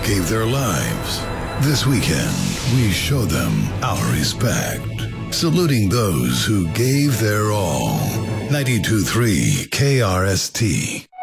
gave their lives. This weekend, we show them our respect, saluting those who gave their all. 92.3 KRST.